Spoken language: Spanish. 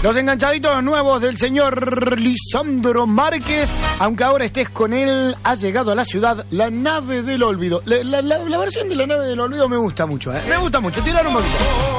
Los enganchaditos nuevos del señor Lisandro Márquez, aunque ahora estés con él, ha llegado a la ciudad La Nave del Olvido. La versión de La Nave del Olvido me gusta mucho, Me gusta mucho, tirar un poquito.